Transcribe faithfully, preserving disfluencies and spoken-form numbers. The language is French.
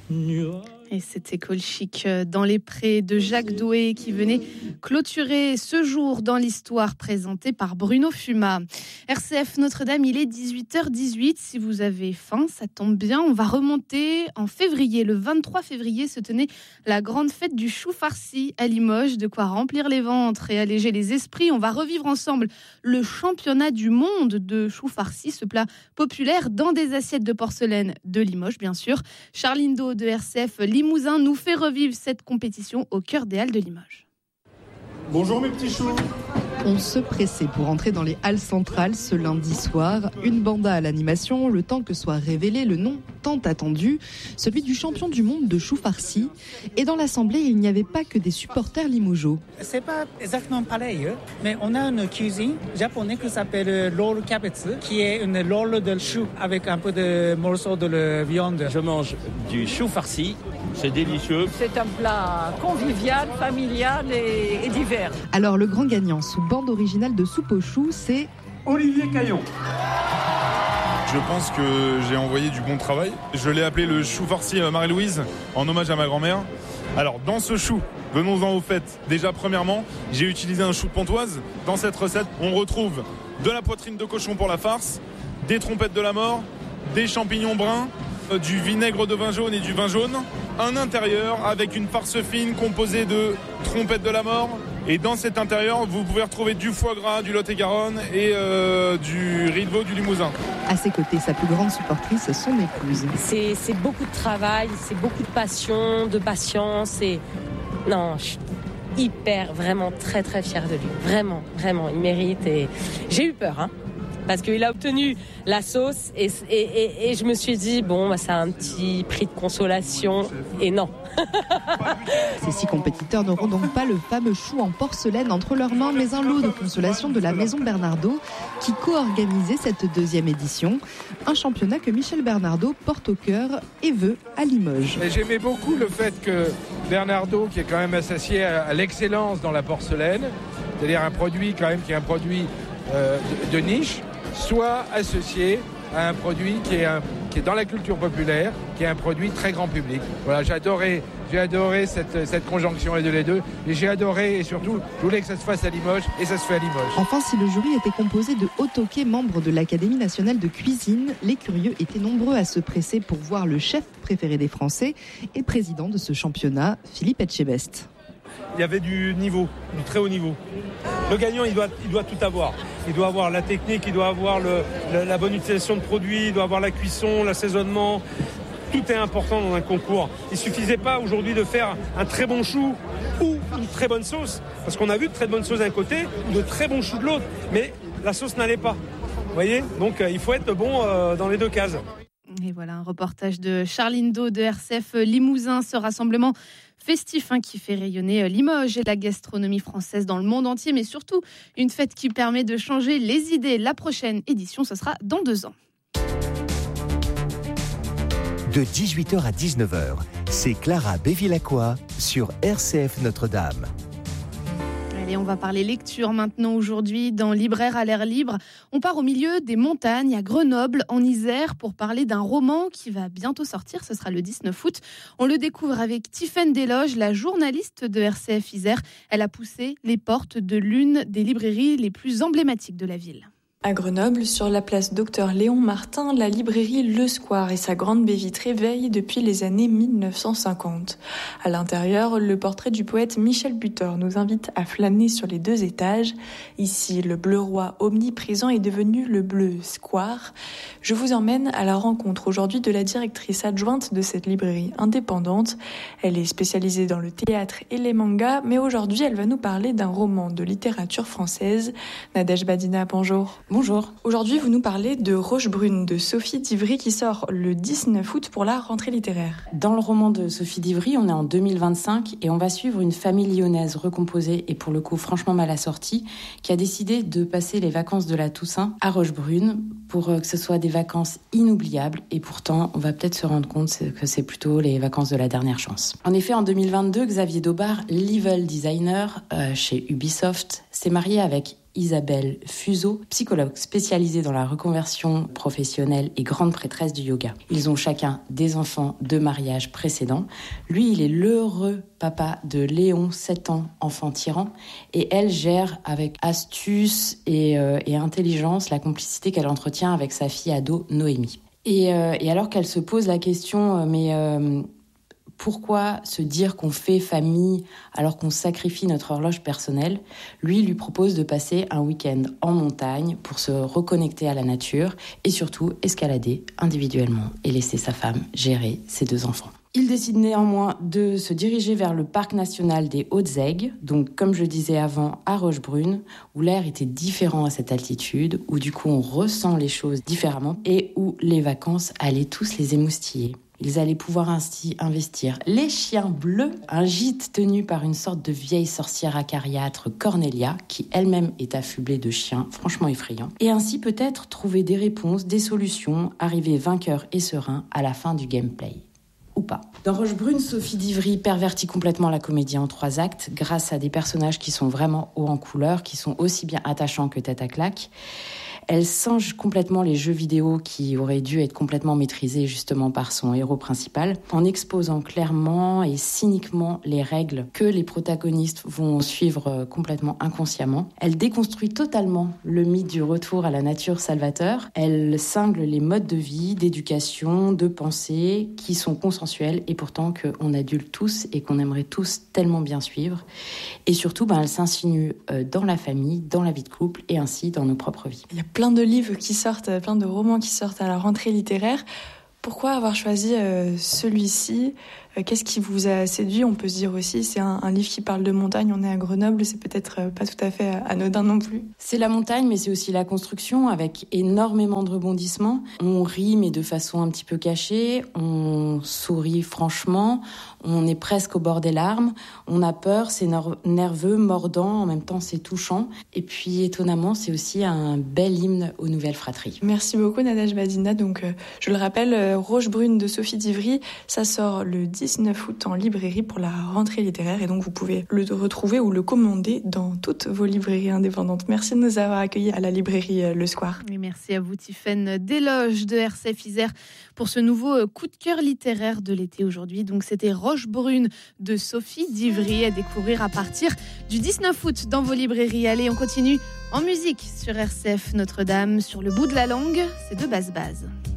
Et c'était Colchic dans les prés de Jacques Doué qui venait clôturer ce jour dans l'histoire présentée par Bruno Fuma. R C F Notre-Dame, il est dix-huit heures dix-huit. Si vous avez faim, ça tombe bien. On va remonter en février. Le vingt-trois février se tenait la grande fête du chou farci à Limoges. De quoi remplir les ventres et alléger les esprits. On va revivre ensemble le championnat du monde de chou farci, ce plat populaire dans des assiettes de porcelaine de Limoges, bien sûr. Charline Do de R C F Limousin nous fait revivre cette compétition au cœur des Halles de Limoges. Bonjour mes petits choux. On se pressait pour entrer dans les halles centrales ce lundi soir. Une banda à l'animation, le temps que soit révélé le nom tant attendu, celui du champion du monde de chou farci. Et dans l'assemblée, il n'y avait pas que des supporters limougeaux. C'est pas exactement pareil, mais on a une cuisine japonaise qui s'appelle roll kabetsu, qui est une roll de chou avec un peu de morceaux de viande. Je mange du chou farci, c'est délicieux. C'est un plat convivial, familial et, et divers. Alors le grand gagnant sous bande originale de soupe aux choux, c'est Olivier Caillon. Je pense que j'ai envoyé du bon travail. Je l'ai appelé le chou farci Marie-Louise, en hommage à ma grand-mère. Alors, dans ce chou, venons-en au fait. Déjà, premièrement, j'ai utilisé un chou de Pontoise. Dans cette recette, on retrouve de la poitrine de cochon pour la farce, des trompettes de la mort, des champignons bruns, du vinaigre de vin jaune et du vin jaune, un intérieur avec une farce fine composée de trompettes de la mort. Et dans cet intérieur, vous pouvez retrouver du foie gras, du Lot-et-Garonne et euh, du riz de veau du Limousin. À ses côtés, sa plus grande supportrice, son épouse. C'est, c'est beaucoup de travail, c'est beaucoup de passion, de patience. Et... Non, je suis hyper, vraiment très très fière de lui. Vraiment, vraiment, il mérite. Et j'ai eu peur, hein. Parce qu'il a obtenu la sauce et, et, et, et je me suis dit, bon, bah, c'est un petit prix de consolation. Et non. Ces six compétiteurs n'auront donc pas le fameux chou en porcelaine entre leurs mains, mais un lot de consolation de la Maison Bernardaud qui co-organisait cette deuxième édition. Un championnat que Michel Bernardaud porte au cœur et veut à Limoges. Et j'aimais beaucoup le fait que Bernardaud, qui est quand même associé à l'excellence dans la porcelaine, c'est-à-dire un produit quand même qui est un produit euh, de, de niche, soit associé à un produit qui est, un, qui est dans la culture populaire, qui est un produit très grand public. Voilà, j'ai adoré, j'ai adoré cette, cette conjonction de les deux, et j'ai adoré, et surtout, je voulais que ça se fasse à Limoges, et ça se fait à Limoges. Enfin, si le jury était composé de hauts toqués, membres de l'Académie nationale de cuisine, les curieux étaient nombreux à se presser pour voir le chef préféré des Français et président de ce championnat, Philippe Etchebest. Il y avait du niveau, du très haut niveau. Le gagnant, il doit, il doit tout avoir. Il doit avoir la technique, il doit avoir le, la, la bonne utilisation de produits, il doit avoir la cuisson, l'assaisonnement. Tout est important dans un concours. Il ne suffisait pas aujourd'hui de faire un très bon chou ou une très bonne sauce. Parce qu'on a vu de très bonnes sauces d'un côté ou de très bons choux de l'autre. Mais la sauce n'allait pas. Vous voyez ? Donc il faut être bon euh, dans les deux cases. Et voilà un reportage de Charline Do de R C F Limousin, ce rassemblement festif hein, qui fait rayonner Limoges et la gastronomie française dans le monde entier, mais surtout une fête qui permet de changer les idées. La prochaine édition, ce sera dans deux ans. De dix-huit heures à dix-neuf heures, c'est Clara Bévilacqua sur R C F Notre-Dame. Allez, on va parler lecture maintenant aujourd'hui dans Libraire à l'air libre. On part au milieu des montagnes à Grenoble, en Isère, pour parler d'un roman qui va bientôt sortir. Ce sera le dix-neuf août. On le découvre avec Tiffaine Desloges, la journaliste de R C F Isère. Elle a poussé les portes de l'une des librairies les plus emblématiques de la ville. À Grenoble, sur la place Docteur Léon Martin, la librairie Le Square et sa grande baie vitrée veillent depuis les années mille neuf cent cinquante. À l'intérieur, le portrait du poète Michel Butor nous invite à flâner sur les deux étages. Ici, le bleu roi omniprésent est devenu le bleu Square. Je vous emmène à la rencontre aujourd'hui de la directrice adjointe de cette librairie indépendante. Elle est spécialisée dans le théâtre et les mangas, mais aujourd'hui, elle va nous parler d'un roman de littérature française. Nadège Badina, bonjour. Bonjour. Aujourd'hui, vous nous parlez de Roche Brune de Sophie d'Ivry qui sort le dix-neuf août pour la rentrée littéraire. Dans le roman de Sophie d'Ivry, on est en deux mille vingt-cinq et on va suivre une famille lyonnaise recomposée et pour le coup franchement mal assortie qui a décidé de passer les vacances de la Toussaint à Roche Brune pour que ce soit des vacances inoubliables et pourtant on va peut-être se rendre compte que c'est plutôt les vacances de la dernière chance. En effet, en deux mille vingt-deux, Xavier Daubard, level designer euh, chez Ubisoft, s'est marié avec Isabelle Fuseau, psychologue spécialisée dans la reconversion professionnelle et grande prêtresse du yoga. Ils ont chacun des enfants de mariage précédent. Lui, il est l'heureux papa de Léon, sept ans, enfant tyran, et elle gère avec astuce et, euh, et intelligence la complicité qu'elle entretient avec sa fille ado Noémie. Et, euh, et alors qu'elle se pose la question, euh, mais euh, pourquoi se dire qu'on fait famille alors qu'on sacrifie notre horloge personnelle ? Lui lui propose de passer un week-end en montagne pour se reconnecter à la nature et surtout escalader individuellement et laisser sa femme gérer ses deux enfants. Il décide néanmoins de se diriger vers le parc national des Hautes-Aigues, donc comme je disais avant, à Rochebrune, où l'air était différent à cette altitude, où du coup on ressent les choses différemment et où les vacances allaient tous les émoustiller. Ils allaient pouvoir ainsi investir les chiens bleus, un gîte tenu par une sorte de vieille sorcière acariâtre, Cornelia, qui elle-même est affublée de chiens franchement effrayants, et ainsi peut-être trouver des réponses, des solutions, arriver vainqueur et serein à la fin du gameplay. Ou pas. Dans Rochebrune, Sophie Divry pervertit complètement la comédie en trois actes grâce à des personnages qui sont vraiment hauts en couleur, qui sont aussi bien attachants que tête à claque. Elle singe complètement les jeux vidéo qui auraient dû être complètement maîtrisés justement par son héros principal, en exposant clairement et cyniquement les règles que les protagonistes vont suivre complètement inconsciemment. Elle déconstruit totalement le mythe du retour à la nature salvateur. Elle cingle les modes de vie, d'éducation, de pensée qui sont consensuels et pourtant qu'on adulte tous et qu'on aimerait tous tellement bien suivre. Et surtout, ben, elle s'insinue dans la famille, dans la vie de couple et ainsi dans nos propres vies. Il y a plein de livres qui sortent, plein de romans qui sortent à la rentrée littéraire. Pourquoi avoir choisi euh, celui-ci ? euh, Qu'est-ce qui vous a séduit ? On peut se dire aussi, c'est un, un livre qui parle de montagne, on est à Grenoble, c'est peut-être euh, pas tout à fait anodin non plus. C'est la montagne, mais c'est aussi la construction, avec énormément de rebondissements. On rit, mais de façon un petit peu cachée, on sourit franchement, on est presque au bord des larmes, on a peur, c'est nerveux, mordant, en même temps c'est touchant. Et puis étonnamment, c'est aussi un bel hymne aux nouvelles fratries. Merci beaucoup Nadège Badina. Donc, euh, je le rappelle, euh, Rochebrune de Sophie Divry, ça sort le dix-neuf août en librairie pour la rentrée littéraire et donc vous pouvez le retrouver ou le commander dans toutes vos librairies indépendantes. Merci de nous avoir accueillis à la librairie euh, Le Square. Et merci à vous Tiffaine Desloges de R C F Isère pour ce nouveau coup de cœur littéraire de l'été aujourd'hui. Donc c'était Rochebrune de Sophie Divry à découvrir à partir du dix-neuf août dans vos librairies. Allez, on continue en musique sur R C F Notre-Dame, sur le bout de la langue, c'est de Basse Base.